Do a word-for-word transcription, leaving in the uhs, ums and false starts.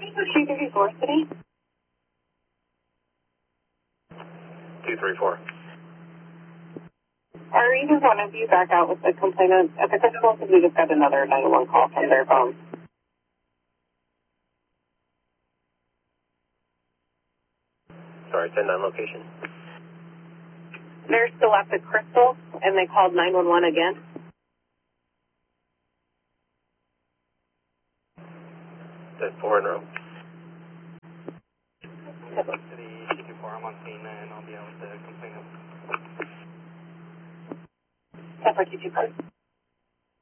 two thirty-four City. two three four. Are either one of you back out with the complainant at the critical? Because we just got another nine one one call from their phone. Sorry, ten nine location. They're still at the Crystal, and they called nine one one again. That's four in a row. City two two four, I'm on scene and I'll be out with the complainant. ten four two two four.